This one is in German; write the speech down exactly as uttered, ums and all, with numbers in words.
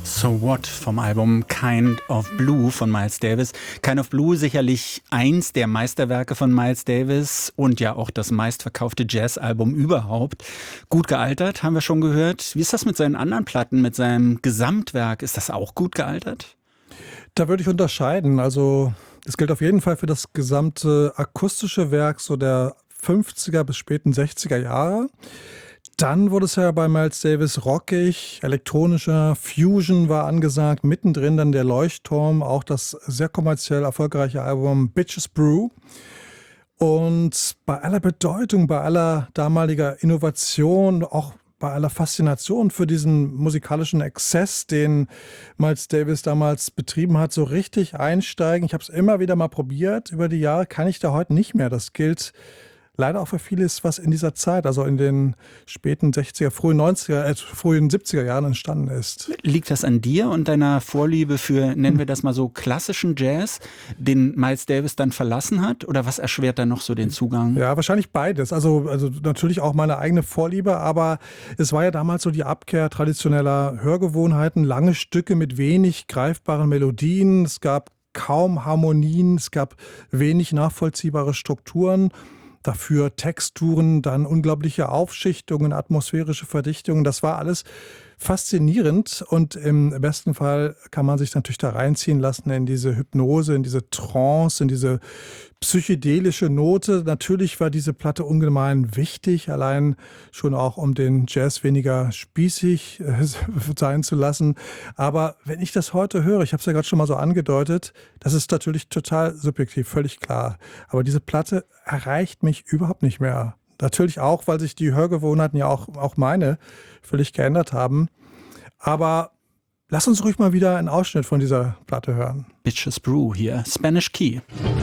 So What vom Album Kind of Blue von Miles Davis. Kind of Blue sicherlich eins der Meisterwerke von Miles Davis und ja auch das meistverkaufte Jazzalbum überhaupt. Gut gealtert, haben wir schon gehört. Wie ist das mit seinen anderen Platten, mit seinem Gesamtwerk? Ist das auch gut gealtert? Da würde ich unterscheiden. Also das gilt auf jeden Fall für das gesamte akustische Werk so der fünfziger bis späten sechziger Jahre. Dann wurde es ja bei Miles Davis rockig, elektronischer, Fusion war angesagt, mittendrin dann der Leuchtturm, auch das sehr kommerziell erfolgreiche Album Bitches Brew. Und bei aller Bedeutung, bei aller damaliger Innovation, auch bei aller Faszination für diesen musikalischen Exzess, den Miles Davis damals betrieben hat, so richtig einsteigen. Ich habe es immer wieder mal probiert, über die Jahre kann ich da heute nicht mehr. Das gilt leider auch für vieles, was in dieser Zeit, also in den späten sechziger, frühen neunziger, äh, frühen siebziger Jahren entstanden ist. Liegt das an dir und deiner Vorliebe für, nennen wir das mal so, klassischen Jazz, den Miles Davis dann verlassen hat? Oder was erschwert da noch so den Zugang? Ja, wahrscheinlich beides. Also, also natürlich auch meine eigene Vorliebe, aber es war ja damals so die Abkehr traditioneller Hörgewohnheiten, lange Stücke mit wenig greifbaren Melodien, es gab kaum Harmonien, es gab wenig nachvollziehbare Strukturen. Dafür Texturen, dann unglaubliche Aufschichtungen, atmosphärische Verdichtungen. Das war alles faszinierend und im besten Fall kann man sich natürlich da reinziehen lassen in diese Hypnose, in diese Trance, in diese psychedelische Note. Natürlich war diese Platte ungemein wichtig, allein schon auch um den Jazz weniger spießig sein zu lassen. Aber wenn ich das heute höre, ich habe es ja gerade schon mal so angedeutet, das ist natürlich total subjektiv, völlig klar. Aber diese Platte erreicht mich überhaupt nicht mehr. Natürlich auch, weil sich die Hörgewohnheiten ja auch, auch meine völlig geändert haben. Aber lass uns ruhig mal wieder einen Ausschnitt von dieser Platte hören. Bitches Brew hier, Spanish Key.